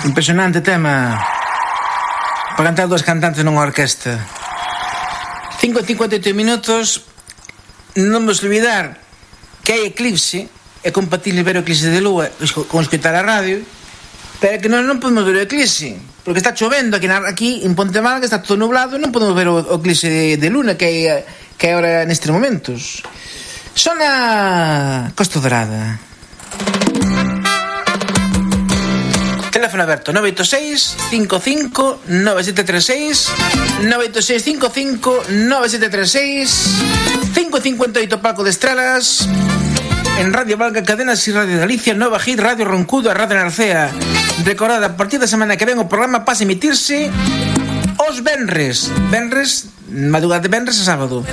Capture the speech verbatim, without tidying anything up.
Impresionante tema para cantar dous cantantes nunha orquesta. cinco e cincuenta e oito minutos. Non vos olvidar que hai eclipse. É compatible ver o eclipse de lúa con escoitar a radio, pero que nós non podemos ver o eclipse porque está chovendo aquí, na, aquí en Pontemalga está todo nublado e non podemos ver o, o eclipse de, de luna que hai, que hai ahora nestes momentos. Sona Costa Dorada. Teléfono aberto nove oito seis, cinco cinco, nove sete tres seis, nove oito seis, cinco cinco, nove sete tres seis, cinco cincuenta e oito Palco de Estralas, en Radio Valga, Cadenas y Radio Galicia, Nova Hit, Radio Roncudo, a Radio Narcea. Recordad, a partir da semana que ven o programa pasa a emitirse os venres, venres, madrugada de venres a sábado.